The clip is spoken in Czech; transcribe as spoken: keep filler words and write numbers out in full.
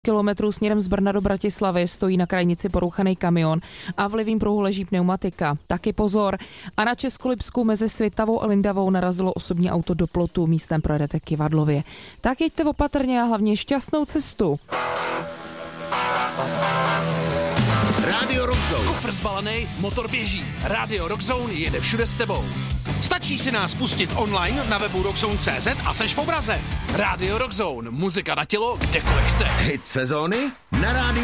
kilometrů směrem z Brna do Bratislavy stojí na krajnici porouchaný kamion a v levým pruhu leží pneumatika. Taky pozor. A na Českolipsku mezi Svitavou a Lindavou narazilo osobní auto do plotu, místem projedete Kyvadlově. Tak jeďte opatrně a hlavně šťastnou cestu. Rádio Rockzone. Kufr zbalený, motor běží. Rádio Rockzone jede všude s tebou. Stačí si nás pustit online na webu rockzone tečka cé zet a seš v obraze. Rádio Rockzone. Muzika na tělo, kdekoliv chceš. Hit sezóny na rádiu